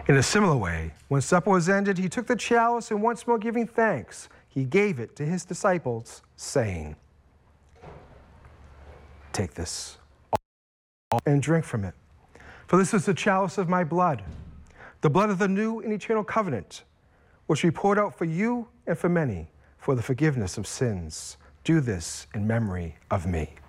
In a similar way, when supper was ended, he took the chalice and once more giving thanks, he gave it to his disciples, saying, "Take this and drink from it. For this is the chalice of my blood, the blood of the new and eternal covenant, which we poured out for you and for many for the forgiveness of sins. Do this in memory of me."